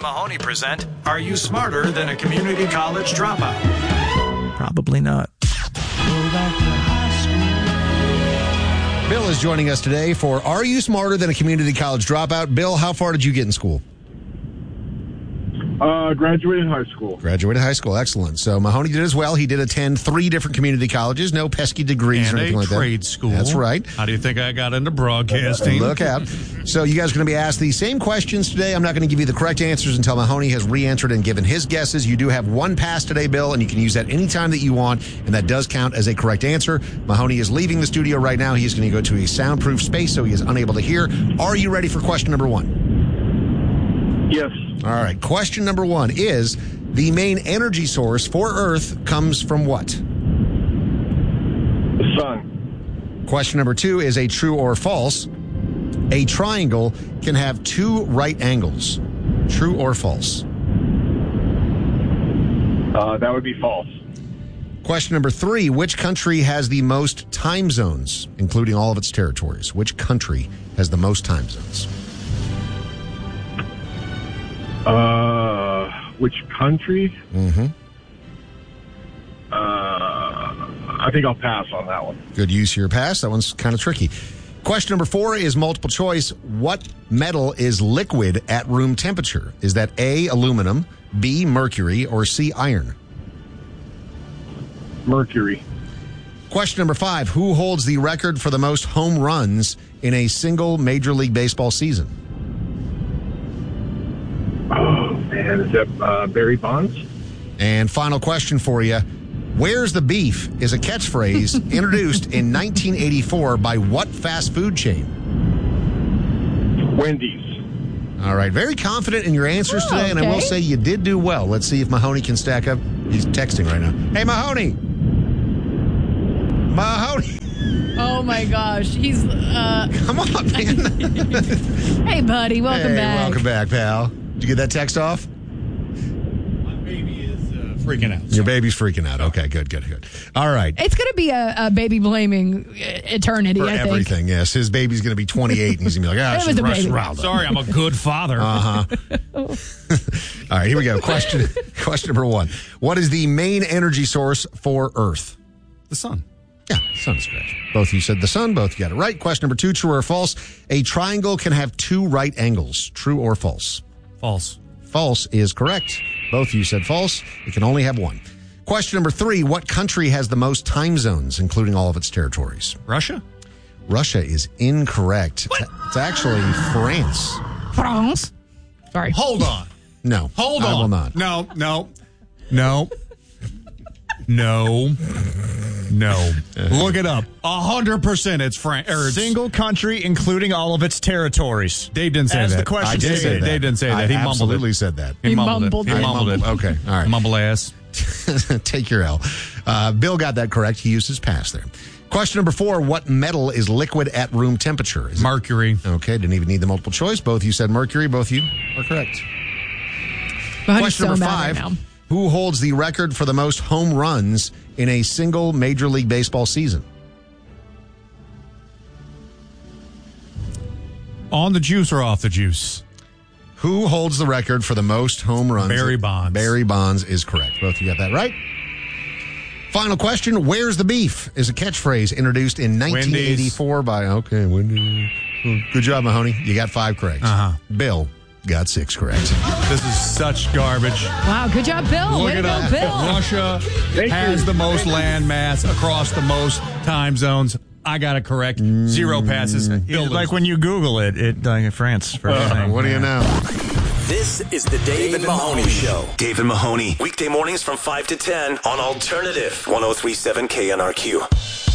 Mahoney present Are You Smarter Than a Community College Dropout? Probably not. Bill is joining us today for Are You Smarter Than a Community College Dropout? Bill, how far did you get in school? Graduated high school. Graduated high school. Excellent. So Mahoney did as well. He did attend 3 different community colleges. No pesky degrees and or anything like that. And a trade school. That's right. How do you think I got into broadcasting? Look out. So you guys are going to be asked these same questions today. I'm not going to give you the correct answers until Mahoney has re-answered and given his guesses. You do have 1 pass today, Bill, and you can use that anytime that you want, and that does count as a correct answer. Mahoney is leaving the studio right now. He's going to go to a soundproof space so he is unable to hear. Are you ready for question number 1? Yes. All right. Question number 1 is, the main energy source for Earth comes from what? The sun. Question number 2 is a true or false. A triangle can have 2 right angles. True or false? That would be false. Question number 3, which country has the most time zones, including all of its territories? Which country has the most time zones? Which country? Mm-hmm. I think I'll pass on that one. Good use of your pass. That one's kind of tricky. Question number 4 is multiple choice. What metal is liquid at room temperature? Is that A, aluminum, B, mercury, or C, iron? Mercury. Question number 5, who holds the record for the most home runs in a single Major League Baseball season? Oh, man. Is that Barry Bonds? And final question for you. Where's the beef is a catchphrase introduced in 1984 by what fast food chain? Wendy's. All right. Very confident in your answers today, and I will say you did do well. Let's see if Mahoney can stack up. He's texting right now. Hey, Mahoney. Mahoney. Oh, my gosh. He's, Come on, man. Hey, buddy. Welcome back. Welcome back, pal. Did you get that text off? My baby is freaking out. Your baby's freaking out. Okay, good. All right. It's going to be a baby blaming eternity, For I think. everything, yes. His baby's going to be 28, and he's going to be like, It was she's a Rush baby. Raldo. Sorry, I'm a good father. All right, here we go. Question number 1. What is the main energy source for Earth? The sun. Yeah, the sun is correct. Both of you said the sun. Both of you got it right. Question number 2, true or false? A triangle can have 2 right angles. True or false? False. False is correct. Both of you said false. It can only have 1. Question number 3, what country has the most time zones, including all of its territories? Russia? Russia is incorrect. It's actually France. France. Sorry. Hold on. No. Hold on. I will not. No. Look it up. 100% it's France. Single country, including all of its territories. Dave didn't say As that. the question I did say that. Dave didn't say that. I He mumbled absolutely it. said that. He mumbled it. He He mumbled it. Okay, all right. Mumble ass. Take your L. Bill got that correct. He used his pass there. Question number 4, what metal is liquid at room temperature? Is it- Mercury. Okay, didn't even need the multiple choice. Both of you said mercury. Both of you are correct. Mahoney's Question so number mad 5, right now. who holds the record for the most home runs in a single Major League Baseball season? On the juice or off the juice? Who holds the record for the most home runs? Barry Bonds. Barry Bonds is correct. Both of you got that right. Final question. Where's the beef is a catchphrase introduced in 1984 by... Okay, Wendy's. Good job, Mahoney. You got 5 correct. Bill got 6 correct. This is such garbage. Wow, good job, Bill. Look Way to it go, up. Bill. Russia has the most land mass across the most time zones. I got it correct. 0 passes. Bill Like when you Google it France. For everything. What do you know? This is the Dave and Mahoney Show. Dave and Mahoney. Weekday mornings from 5 to 10 on Alternative 103.7 KNRQ.